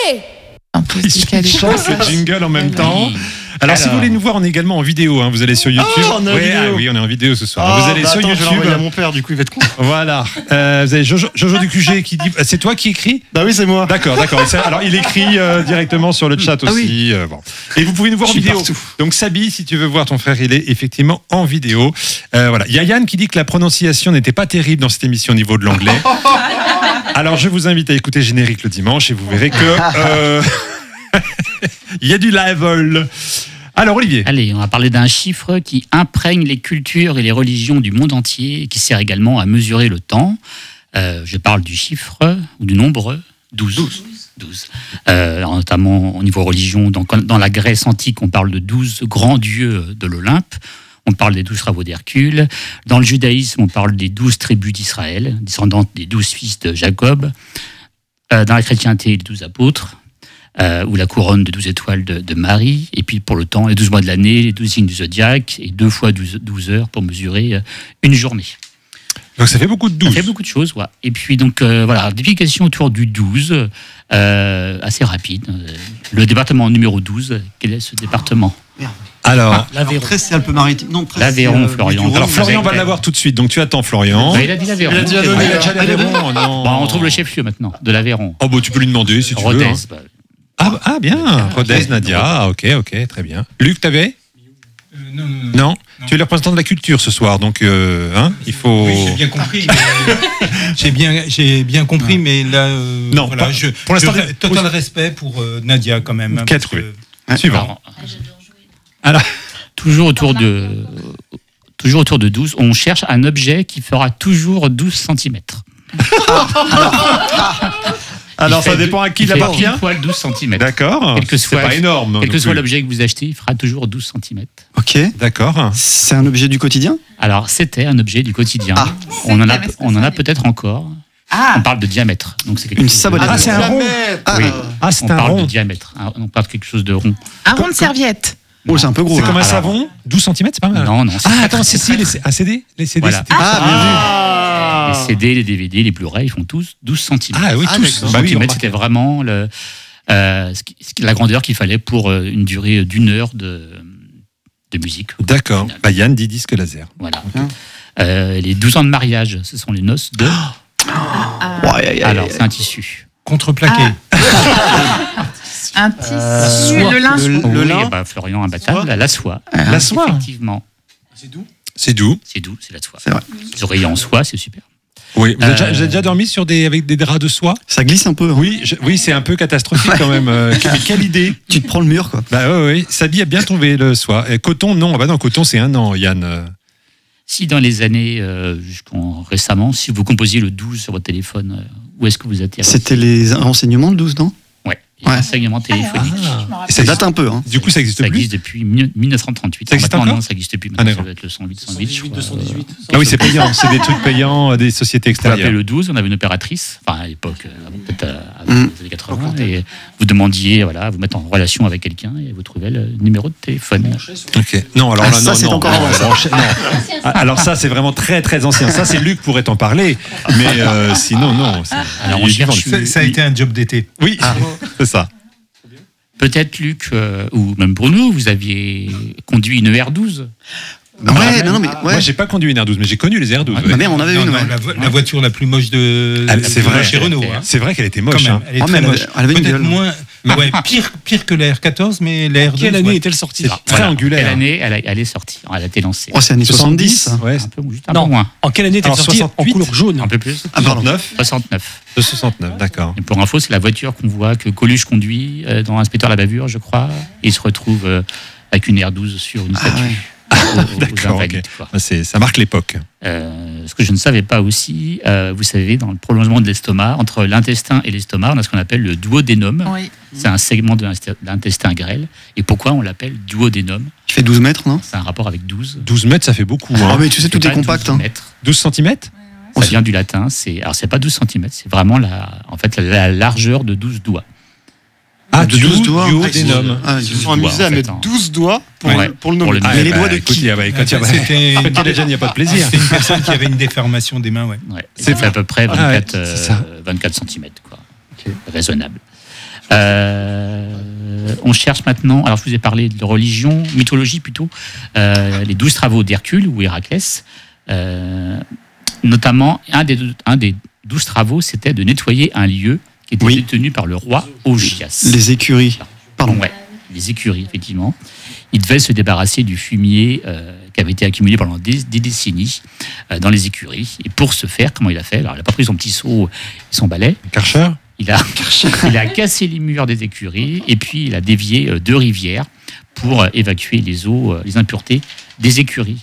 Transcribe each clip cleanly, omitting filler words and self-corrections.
En plus, Il chante le jingle en même temps. Alors, si vous voulez nous voir, on est également en vidéo. Vous allez sur YouTube. On est en vidéo. Oui, on est en vidéo ce soir. Vous allez sur Je vais YouTube. l'envoyer à mon père, du coup, il va être con. Voilà. Vous avez Jojo du QG qui dit. C'est toi qui écris ? Bah oui, c'est moi. D'accord. Alors, il écrit directement sur le chat aussi. Bon. Et vous pouvez nous voir en vidéo. Partout. Donc, Sabi, si tu veux voir ton frère, il est effectivement en vidéo. Voilà. Il y a Yann qui dit que la prononciation n'était pas terrible dans cette émission au niveau de l'anglais. Alors, je vous invite à écouter Générique le dimanche et vous verrez que il y a du level. Alors, Olivier. Allez, on va parler d'un chiffre qui imprègne les cultures et les religions du monde entier et qui sert également à mesurer le temps. Je parle du chiffre ou du nombre 12. 12. Alors, notamment au niveau religion, dans la Grèce antique, on parle de 12 grands dieux de l'Olympe. On parle des 12 travaux d'Hercule. Dans le judaïsme, on parle des 12 tribus d'Israël, descendantes des 12 fils de Jacob. Dans la chrétienté, les 12 apôtres, ou la couronne de 12 étoiles de Marie. Et puis pour le temps, les 12 mois de l'année, les 12 signes du zodiaque, et 2 fois 12 heures pour mesurer une journée. Donc ça fait beaucoup de 12. Ça fait beaucoup de choses, ouais. Et puis donc, voilà, divulgation autour du 12, assez rapide. Le département numéro 12, quel est ce département ? Alors, l'Aveyron. 13, c'est Alpes-Maritimes. Non, 13, l'Aveyron, Florian. Alors Florian va l'avoir tout de suite, donc tu attends Florian. Il a dit l'Aveyron. Il a déjà donné. Il a déjà l'Aveyron, non. Bon, on trouve le chef-lieu maintenant, de l'Aveyron. Oh, bah, tu peux lui demander si tu Rodez. veux. Hein. Ah, bien. Rodez, Nadia. Ah, ok, très bien. Luc, t'avais ? Non. Tu es le représentant de la culture ce soir, donc il faut. Oui, j'ai bien compris. J'ai bien compris, mais là, non, voilà, pas, pour l'instant, total respect pour Nadia quand même. Suivant. Alors, toujours autour de 12, on cherche un objet qui fera toujours 12 cm. Alors ça dépend à qui il appartient. Il fait poil 12 cm. D'accord. C'est pas énorme. Quel que soit l'objet que vous achetez, il fera toujours 12 cm. Ok. D'accord. C'est un objet du quotidien ? Alors, c'était un objet du quotidien. On en a peut-être encore. On parle de diamètre. Donc c'est une savonnette. C'est un rond. Oui. C'est on un parle rond. de diamètre. On parle de quelque chose de rond. Un rond de serviette. Oh, c'est un peu gros. C'est comme un savon. 12 cm, c'est pas mal. Non. Attends, c'est un CD ? Les CD, voilà. c'était les CD, les DVD, les Blu-ray, ils font tous 12 cm. Ah oui, tous. 12 cm, c'était vraiment la grandeur qu'il fallait pour une durée d'1 heure de musique. D'accord. Yann dit disque laser. Voilà. Les 12 ans de mariage, ce sont les noces de... Alors, c'est un tissu. Contreplaqué. Un tissu, le lin. Le lin. Florian, imbattable, la soie. La soie. Effectivement. C'est doux. C'est doux. C'est doux, c'est la soie. C'est vrai. Les oreillers en soie, c'est super. Oui. Vous avez déjà dormi avec des draps de soie ? Ça glisse un peu. Hein. Oui, c'est un peu catastrophique quand même. Quelle idée ? Tu te prends le mur, quoi. Bah oui. Sabi a bien trouvé le soie. Et coton, non. Bah non, coton, c'est 1 an, Yann. Si dans les années, récemment, si vous composiez le 12 sur votre téléphone, où est-ce que vous atterrez ? C'était les renseignements, le 12, non ? Ouais. Enseignement téléphonique. Ça date un peu. Hein. Du coup, ça existe Ça plus. existe depuis 1938. Ça existe maintenant, encore non, ça existe plus. Maintenant, ça doit être le 108, 108. 218. Ah oui, c'est payant. C'est des trucs payants des sociétés On appelait extérieures. le 12, on avait une opératrice, enfin à l'époque, peut-être avant les années 80, et vous demandiez, vous mettre en relation avec quelqu'un et vous trouvez le numéro de téléphone. Ok. Non, alors là, ça, c'est encore avant, ça. Non. Alors ça, c'est vraiment très très ancien. Ça, c'est Luc pourrait t'en parler, mais sinon non. Alors on cherche. Ça a été un job d'été. Oui, c'est ça. Peut-être Luc, ou même Bruno, vous aviez conduit une R12. Moi, j'ai pas conduit une R12, mais j'ai connu les R12. Ma mère en avait une. La voiture la plus moche de c'est vrai. chez Renault. Hein. C'est vrai qu'elle était moche. Quand même, elle est très moche. Elle avait une Peut-être gueule. moins, pire que la R14, mais la R12. Quelle année est-elle sortie ? Très angulaire. Quelle année elle est sortie ? Elle a été lancée. Oh, c'est années 70. Ouais. Un peu moins. En quelle année est-elle Alors, sortie ? En 68? couleur jaune. Un peu plus. 69. 69. De 69, d'accord. Et pour info, c'est la voiture qu'on voit que Coluche conduit dans Inspecteur la bavure, je crois. Et il se retrouve avec une R12 sur une statue. D'accord, invalides, ok. Ça marque l'époque. Ce que je ne savais pas aussi, vous savez, dans le prolongement de l'estomac, entre l'intestin et l'estomac, on a ce qu'on appelle le duodénum. Oui. C'est un segment de l'intestin grêle. Et pourquoi on l'appelle duodénum ? Qui fait 12 mètres, non ? C'est un rapport avec 12. 12 mètres, ça fait beaucoup. Ah, Hein. mais tu sais, tout est compact. 12 Hein. mètres. 12 centimètres ? Ça vient du latin. Alors, c'est pas 12 cm, c'est vraiment la largeur de 12 doigts. Ah, de 12 doigts. duodénum. Ah, Ils se sont amusés à mettre 12 doigts pour le nommer. Mais les doigts de écoute, qui ? quand il n'y a pas de plaisir. C'était une personne qui avait une déformation des mains, ouais. C'est à peu près 24 c'est ça. 24 cm, quoi. Raisonnable. On cherche maintenant, alors je vous ai parlé de religion, mythologie plutôt, les 12 travaux d'Hercule ou Héraclès. Notamment, un des 12 travaux, c'était de nettoyer un lieu qui était détenu par le roi Augias. Les écuries. Pardon. Ouais, les écuries, effectivement. Il devait se débarrasser du fumier qui avait été accumulé pendant des décennies dans les écuries. Et pour ce faire, comment il a fait? Alors, il n'a pas pris son petit seau et son balai. Karcher. Il a cassé les murs des écuries et puis il a dévié 2 rivières pour évacuer les eaux, les impuretés des écuries.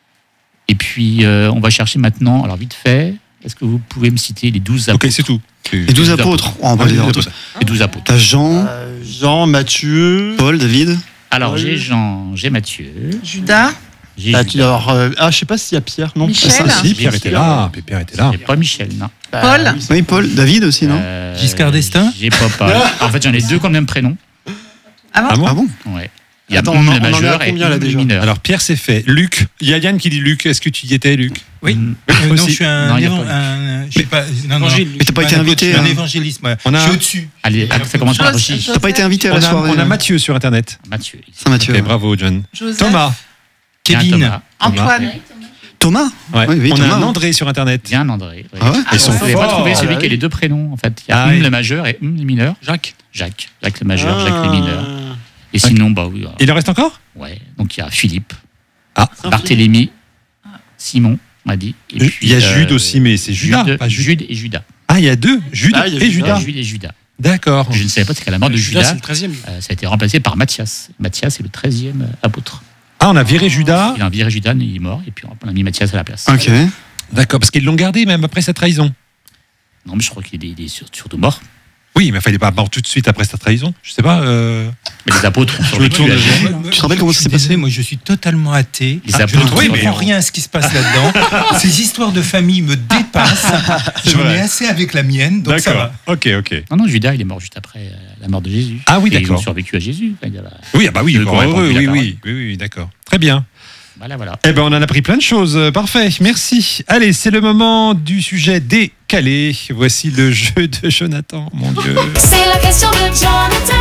Et puis, on va chercher maintenant, alors vite fait, est-ce que vous pouvez me citer les 12 apôtres? Ok, c'est tout. Les 12 apôtres. On va les dire tous. Les 12 apôtres. T'as Jean, Jean, Matthieu. Paul, David. Alors, j'ai Jean, j'ai Matthieu, Judas. j'ai Ah, Judas. alors, je sais pas s'il y a Pierre, non? Michel. Si, Pierre était là. Pierre était là. J'ai pas Michel, non. Paul. Oui, Paul. David aussi, non Giscard d'Estaing. J'ai pas Paul. En fait, j'en ai 2 qui ont le même prénom. Ah bon? Ah bon Ah bon? Ouais. Il y a Attends, le on en est à majeur et combien, là, le déjà mineur. Alors Pierre c'est fait. Luc, il y a Yann qui dit Luc. Est-ce que tu y étais, Luc? Oui. Mm. Non, Aussi. je suis Non, il y a pas je sais pas. Non, non. Mais t'as pas été invité, Je suis un hein. évangéliste, moi. On a- Je suis au-dessus. Allez, ça commence par J. T'as pas été invité à la soirée. On a Mathieu sur Internet. Mathieu. Saint-Mathieu. Ok, bravo John. Joseph. Thomas. Kevin. Thomas. Antoine. Thomas. Ouais. Oui, on Thomas. a un André sur Internet. Bien André. Oui. Ah ouais Ils sont Vous n'avez pas forts. trouvé celui Ah qui a les 2 prénoms, en fait. Il y a Ah oui. le majeur et le mineur. Jacques. Jacques le majeur, Jacques le mineur. Ah. Et sinon, bah oui. Il en reste encore? Ouais. Donc il y a Philippe, Ah. Barthélemy, Simon, on a dit. Et puis, Il y a Jude aussi, mais c'est Judas. Jude, pas Jude. Jude et Judas. Ah, il y a 2. Jude Ah, il y a et Judas. Judas. Jude et Judas. D'accord. Je ne savais pas, c'est qu'à la mort de Judas, Judas, c'est le 13e. ça a été remplacé par Matthias. Matthias est le 13e apôtre. Ah, on a viré Judas. Il a viré Judas, il est mort, et puis on a mis Matthias à la place. Ok. D'accord, parce qu'ils l'ont gardé même après sa trahison. Non, mais je crois qu'il est surtout mort. Oui, mais il fallait pas mort tout de suite après sa trahison. Je sais pas. Mais les apôtres ont me survécu tourne à le Jésus. Tu te rappelles comment ça s'est Je suis désolé, passé? moi je suis totalement athée. Les Je apôtres ne ont survécu. comprends rien à ce qui se passe là-dedans. Ces histoires de famille me dépassent. C'est J'en ai vrai. assez avec la mienne, donc ça va. Ok. Non, Judas, il est mort juste après la mort de Jésus. Ah oui, Et ils d'accord. ont survécu à Jésus. Enfin, Oui, ah bah oui, Ceux qui encore ont heureux. répondu la Oui, d'accord. Très bien. Voilà. Eh ben, on en a appris plein de choses. Parfait, merci. Allez, c'est le moment du sujet décalé. Voici le jeu de Jonathan, mon Dieu. C'est la question de Jonathan.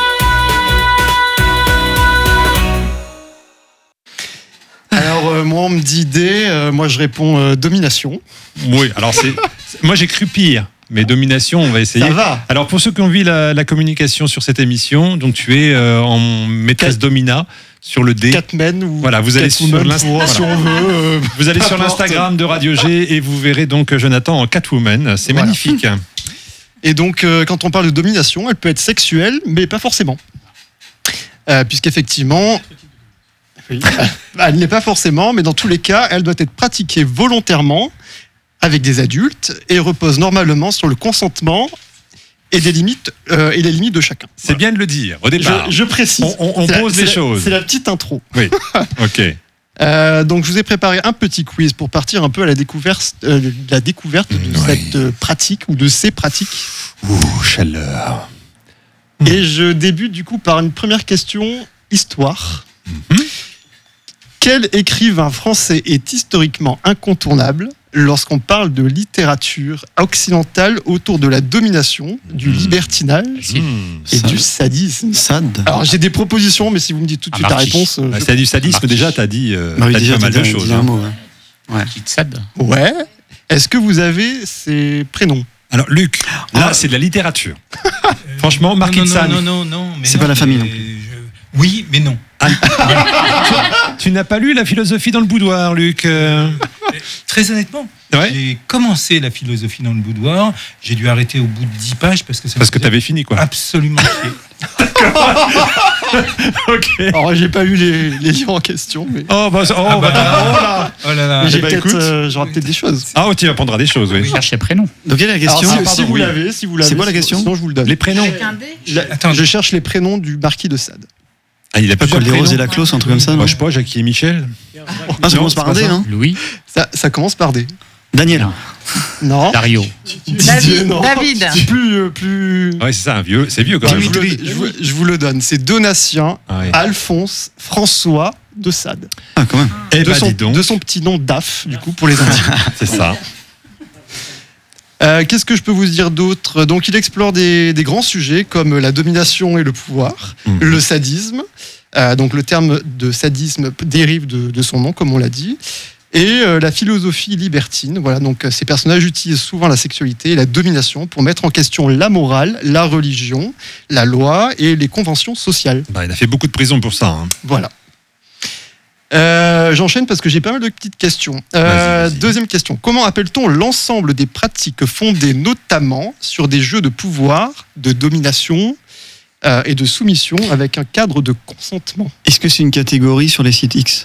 Alors, moi, on me dit D, moi, je réponds domination. Oui, alors moi j'ai cru pire, mais domination, on va essayer. Ça va. Alors pour ceux qui ont vu la communication sur cette émission, donc tu es en maîtresse domina sur le D. Catman ou Voilà, vous allez sur Catwoman, l'Insta- si on veut. Vous allez sur N'importe. l'Instagram de Radio G et vous verrez donc Jonathan en Catwoman. C'est Voilà. magnifique. Et donc, quand on parle de domination, elle peut être sexuelle, mais pas forcément. Puisqu'effectivement, oui, elle ne l'est pas forcément, mais dans tous les cas, elle doit être pratiquée volontairement avec des adultes et repose normalement sur le consentement et les limites de chacun. C'est bien de le dire au départ. Je précise. On C'est la- pose c'est les la- choses. C'est la petite intro. Oui, ok. Donc, je vous ai préparé un petit quiz pour partir un peu à la découverte de cette pratique ou de ces pratiques. Ouh, chaleur. Et je débute du coup par une première question histoire. Quel écrivain français est historiquement incontournable lorsqu'on parle de littérature occidentale autour de la domination, du libertinage et Sade. du sadisme? Sade. Alors j'ai des propositions, mais si vous me dites tout de suite la Marquis. réponse, C'est du sadisme Marquis. déjà, t'as dit, Bah oui, t'as dit déjà, pas mal de t'as dit choses. un hein. mot, ouais. Petite Sade. ouais. Est-ce que vous avez ces prénoms? Alors Luc, là c'est de la littérature. Franchement, Marquis de Sade. Non. mais C'est non, pas la famille non mais plus. Oui, mais non. Tu n'as pas lu la philosophie dans le boudoir, Luc Très honnêtement, Ouais. j'ai commencé la philosophie dans le boudoir. J'ai dû arrêter au bout de 10 pages parce que ça me Parce que faisait t'avais fini quoi. absolument chier. Ok. Alors j'ai pas lu les livres en question, mais Oh bah, Oh là là. mais bah, écoute. j'aurai peut-être des choses. Ah, tu apprendras des choses, oui. Cherchez prénom. Donc quelle est la question? Alors, si pardon, vous oui. l'avez, si vous l'avez, C'est quoi la question? Sinon je vous le donne. Les prénoms. Avec un D. Attends, Je cherche les prénoms du marquis de Sade. Ah, il a Pas plusieurs Col des Roses et prénoms. la Clos, un truc comme ça, non? Moi, je sais pas, Jackie et Michel. Ah, ça Non, commence c'est par pas un D, ça. non? Louis, Ça commence par D. Daniel. Non. Non. Dario. Didier, non. David. C'est plus. Ouais, c'est ça, un vieux. C'est vieux quand même. Je vous le donne. C'est Donatien, Ah, ouais. Alphonse, François de Sade. Ah, quand même. Eh de, bah, son, dis donc. de son petit nom Daf, du coup, pour les intimes. C'est ça. Qu'est-ce que je peux vous dire d'autre? Donc, il explore des grands sujets comme la domination et le pouvoir, le sadisme. Donc, le terme de sadisme dérive de son nom, comme on l'a dit. Et la philosophie libertine. Voilà, donc ces personnages utilisent souvent la sexualité et la domination pour mettre en question la morale, la religion, la loi et les conventions sociales. Bah, il a fait beaucoup de prison pour ça. Hein. Voilà. J'enchaîne parce que j'ai pas mal de petites questions. Vas-y. Deuxième question. Comment appelle-t-on l'ensemble des pratiques fondées notamment sur des jeux de pouvoir, de domination et de soumission avec un cadre de consentement? Est-ce que c'est une catégorie sur les sites X?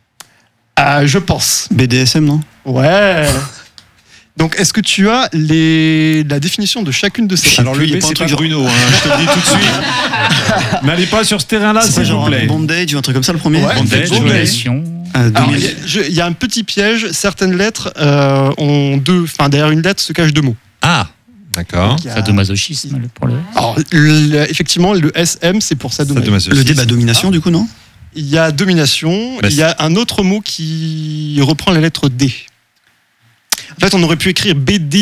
Je pense. BDSM, non? Ouais. Donc, est-ce que tu as la définition de chacune de ces Alors le il y a B, pas un c'est truc pas genre- Bruno, hein, je te le dis tout de suite. N'allez pas sur ce terrain-là, C'est pas s'il vous genre plaît. un bondage ou un truc comme ça le premier? Ouais, Bondage, c'est ouais. Domination. Alors, Domination. il y a un petit piège. Certaines lettres ont deux. Enfin, derrière une lettre se cachent deux mots. Ah, d'accord. Il y a- Sadomasochisme pour le. Alors, effectivement, le SM, c'est pour ça. Sadomasochisme. Le débat domination, du coup, non? Il y a domination. Bah, Il y a un autre mot qui reprend la lettre D. En fait, on aurait pu écrire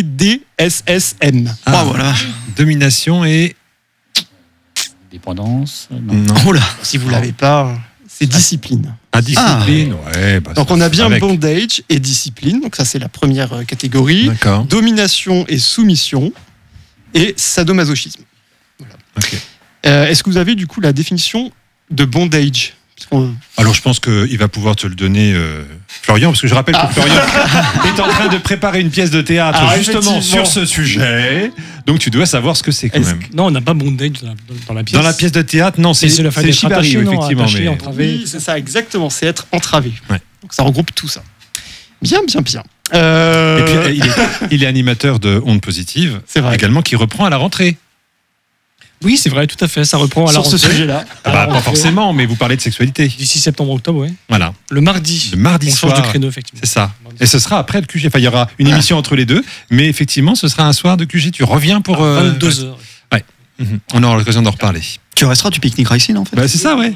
BDDSSM. Ah, voilà. Domination et... Dépendance. Non. Non. Oh là. Si vous l'avez pas, c'est discipline. Ah, discipline, ouais. Bah, Donc, ça, on a bien avec. bondage et discipline. Donc, ça, c'est la première catégorie. D'accord. Domination et soumission. Et sadomasochisme. Ok. Est-ce que vous avez du coup la définition de bondage? Parce qu'on- Alors je pense qu'il va pouvoir te le donner, Florian, parce que je rappelle que Florian est en train de préparer une pièce de théâtre Alors, justement effectivement. sur ce sujet. Donc tu dois savoir ce que c'est quand Est-ce même. Non, on n'a pas bondage dans la pièce. Dans la pièce de théâtre, non, c'est le fait d'être Shibari, attaché, non, effectivement. attaché, mais... entravé. Oui, c'est ça, exactement. C'est être entravé. Ouais. Donc ça regroupe tout ça. Bien, bien, bien. Et puis il est animateur de Ondes Positives, C'est vrai. également, qui reprend à la rentrée. Oui, c'est vrai, tout à fait. Ça reprend à la Sur ce rentrée. sujet-là. Ah bah, pas forcément, mais vous parlez de sexualité. D'ici septembre-octobre, ouais. Voilà, Le mardi. le mardi On change soir. de créneau, effectivement. C'est ça. Et ce sera après le QG. Enfin, il y aura une émission entre les deux, mais effectivement, ce sera un soir de QG. Tu reviens pour. 22h. On aura l'occasion d'en reparler. Tu resteras, tu pique-niqueras ici, non, en fait? Bah, c'est ça, ouais.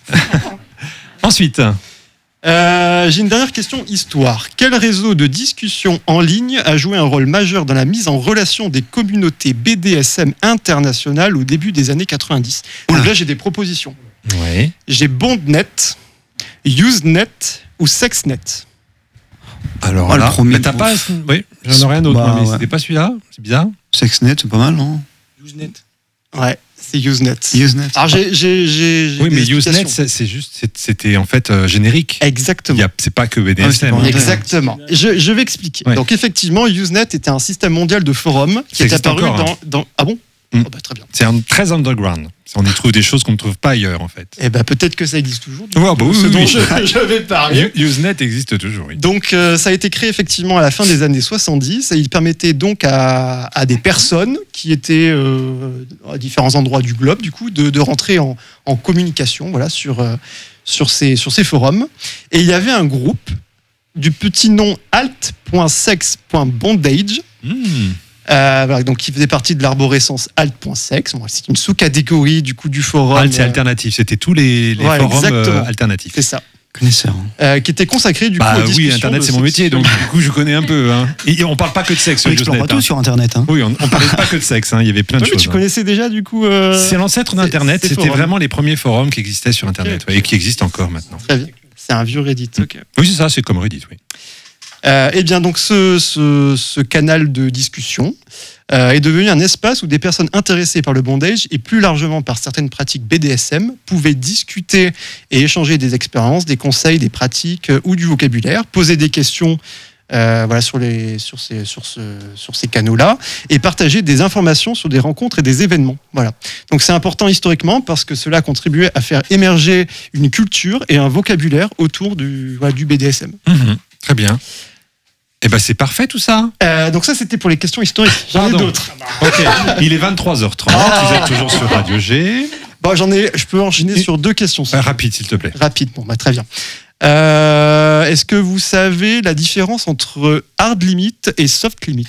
Ensuite, J'ai une dernière question histoire. Quel réseau de discussion en ligne a joué un rôle majeur dans la mise en relation des communautés BDSM internationales au début des années 90? Donc là, j'ai des propositions. ouais. J'ai Bondnet, Usenet ou Sexnet. Alors Ah, le là, premier, mais t'as ouf. pas. Oui, j'en aurais un autre, Bah, moi, mais ouais. c'était pas celui-là. C'est bizarre. Sexnet, c'est pas mal, non? Usenet. Ouais, c'est Usenet. Usenet. Alors j'ai Oui, des mais explications. Usenet, c'est juste, c'était en fait générique. Exactement. C'est pas que Ah, c'est BDSM. pas hein. vrai. Exactement. Je vais expliquer. Ouais. Donc effectivement, Usenet était un système mondial de forums qui Ça est existe apparu encore, dans... Ah bon Mm. Oh bah, très bien. C'est très underground. On y trouve des choses qu'on ne trouve pas ailleurs, en fait. Eh ben peut-être que ça existe toujours. Ouais, bah oui, Ce oui, dont oui. je vais parler. Usenet existe toujours, oui. Donc ça a été créé effectivement à la fin des années 70 et il permettait donc à des personnes qui étaient à différents endroits du globe du coup de rentrer en communication voilà, sur ces forums. Et il y avait un groupe du petit nom alt.sex.bondage voilà, donc qui faisait partie de l'arborescence alt.sex. Bon, c'est une sous-catégorie du coup du forum. Alt, c'est alternatif. C'était tous les voilà, forums exactement. alternatifs. C'est ça. Connaisseur. Qui était consacré du coup Bah aux oui, discussions Internet, de c'est mon métier, donc sexualité. du coup, je connais un peu. Hein. Et on parle pas que de sexe On sur explore Usenet. pas tout sur Internet, hein. Oui, on parlait pas que de sexe. Hein. Il y avait plein de Ouais, mais choses. tu hein. connaissais déjà du coup. C'est l'ancêtre d'Internet. ces C'était forums. vraiment les premiers forums qui existaient sur Internet Ok. ouais, et qui existent encore maintenant. Très bien. C'est un vieux Reddit. Ok. Oui, c'est ça, c'est comme Reddit, oui. Eh bien, donc, ce canal de discussion est devenu un espace où des personnes intéressées par le bondage et plus largement par certaines pratiques BDSM pouvaient discuter et échanger des expériences, des conseils, des pratiques ou du vocabulaire, poser des questions voilà, sur ces canaux-là et partager des informations sur des rencontres et des événements. Voilà. Donc c'est important historiquement parce que cela a contribué à faire émerger une culture et un vocabulaire autour du BDSM. Très bien. Eh ben c'est parfait tout ça. Donc ça c'était pour les questions historiques. J'en ai Pardon. d'autres. Ok. Il est 23h30. Vous êtes toujours sur Radio G. Bon, je peux enchaîner sur deux questions. Rapide, s'il te plaît. Rapide, bon, bah, très bien. Est-ce que vous savez la différence entre hard limit et soft limit?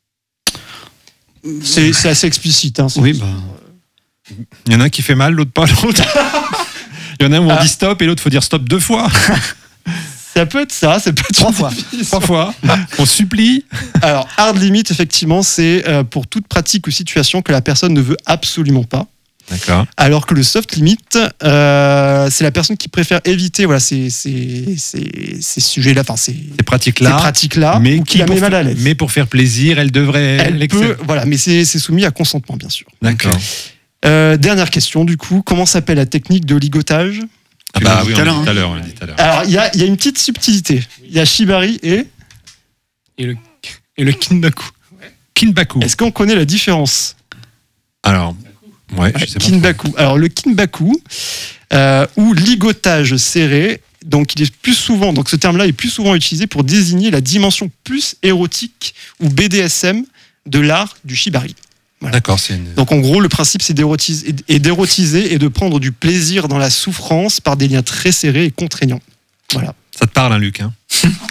C'est assez explicite. Hein, Oui, bah. Il y en a un qui fait mal, l'autre pas, l'autre. Il y en a un où on dit stop et l'autre faut dire stop 2 fois. Ça peut être ça, ça peut être 3 une fois. définition. 3 fois. On supplie. Alors, hard limit, effectivement, c'est pour toute pratique ou situation que la personne ne veut absolument pas. D'accord. Alors que le soft limit, c'est la personne qui préfère éviter voilà, ces sujets-là, enfin ces Ces pratiques-là. pratiques-là, Mais ou qui la met mal à l'aise. Mais pour faire plaisir, elle devrait. Elle peut, voilà, mais c'est soumis à consentement, bien sûr. D'accord. Dernière question, du coup, comment s'appelle la technique de ligotage? Ah bah oui, on tout à l'a l'heure, dit tout à l'heure. On l'a dit tout à l'heure. Alors, il y a une petite subtilité. Il y a shibari et... Et le kinbaku. Kinbaku. Est-ce qu'on connaît la différence? Alors, ouais, je sais pas. Kinbaku. Alors, le kinbaku, ou ligotage serré, donc il est plus souvent, donc ce terme-là est plus souvent utilisé pour désigner la dimension plus érotique ou BDSM de l'art du shibari. Voilà. D'accord, c'est une. Donc en gros, le principe c'est d'érotiser et de prendre du plaisir dans la souffrance par des liens très serrés et contraignants. Voilà. Ça te parle, hein, Luc, hein?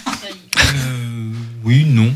Oui, non.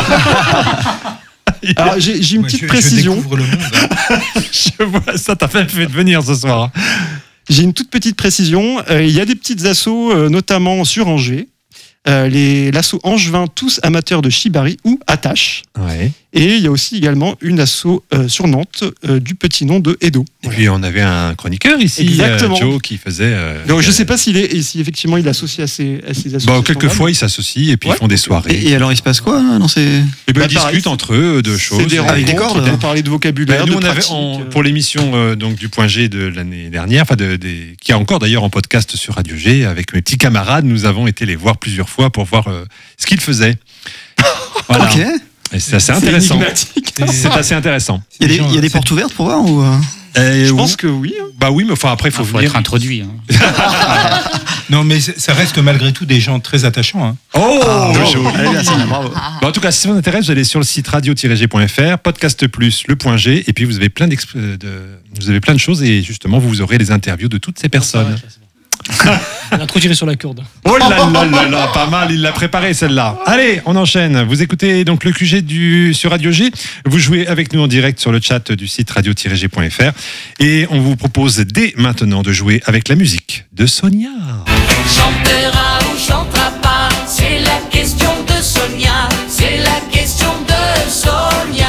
Alors j'ai une Moi, petite je précision. découvre le monde. Hein. Je vois ça, t'as fait venir ce soir. J'ai une toute petite précision. Il y a des petites assos, notamment sur Angers. L'asso Angevin, tous amateurs de shibari ou attache. Ouais. Et il y a aussi également une asso sur Nantes du petit nom de Edo. Et Voilà. puis on avait un chroniqueur ici, Exactement. Joe, qui faisait. Donc je ne sais pas si effectivement il est associé à ces associations. Bon, quelquefois ils s'associent et puis Ouais. ils font des soirées. Et alors, il se passe quoi dans ces. Et ben, Bah, ils pareil, discutent entre eux de choses. C'est des Avec des rencontres, cordes. on parlait de vocabulaire, Ben, nous, de on avait, pratique. pour l'émission donc du Point G de l'année dernière, enfin qui est encore d'ailleurs en podcast sur Radio G, avec mes petits camarades, nous avons été les voir plusieurs fois pour voir ce qu'ils faisaient. Voilà. Ok. Et c'est assez C'est intéressant. énigmatique. C'est assez intéressant. Il y a des portes ouvertes pour voir ou... Et Je où- pense que oui. Bah oui, mais enfin après il faut faut venir. être introduit. Hein. Non, mais ça reste malgré tout des gens très attachants. Hein. Oh, bravo. joli. Allez, bien, Sana, bravo. Bah, en tout cas, si ça vous intéresse, vous allez sur le site radio-g.fr, podcast plus, le point G, et puis vous avez plein de choses, et justement, vous aurez les interviews de toutes ces personnes. On a trop tiré sur la corde. Oh là là là là, pas mal, il l'a préparé celle-là. Allez, on enchaîne. Vous écoutez donc le QG sur Radio G. Vous jouez avec nous en direct sur le chat du site radio-g.fr, et on vous propose dès maintenant de jouer avec la musique de Sonia. Chantera ou chantera pas, c'est la question de Sonia, c'est la question de Sonia.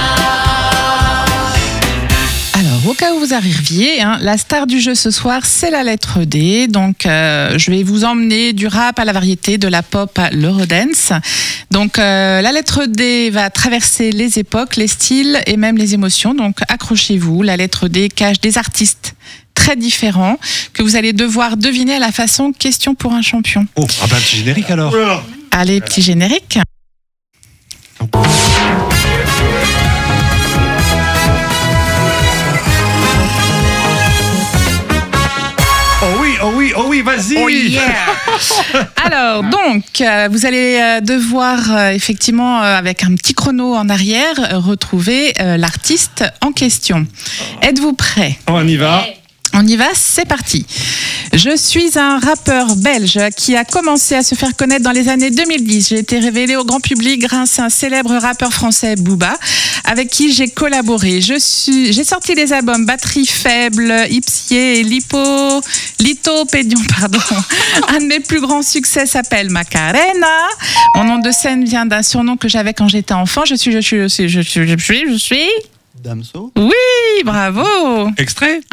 Alors, au cas où vous arriviez, la star du jeu ce soir, c'est la lettre D. Donc, je vais vous emmener du rap à la variété, de la pop à l'eurodance. Donc, la lettre D va traverser les époques, les styles et même les émotions. Donc, accrochez-vous. La lettre D cache des artistes très différents que vous allez devoir deviner à la façon question pour un champion. Oh, ah bah, petit générique alors. Allez, petit générique. Oh oui, vas-y. Oh yeah. Alors, donc, vous allez devoir, effectivement, avec un petit chrono en arrière, retrouver l'artiste en question. Êtes-vous prêts ? On y va. On y va, c'est parti. Je suis un rappeur belge qui a commencé à se faire connaître dans les années 2010. J'ai été révélé au grand public grâce à un célèbre rappeur français, Booba, avec qui j'ai collaboré. J'ai sorti les albums Batterie Faible, Ipsier et Lithopédion, pardon. Un de mes plus grands succès s'appelle Macarena. Mon nom de scène vient d'un surnom que j'avais quand j'étais enfant. Je suis. Damso. Oui, bravo. Extrait.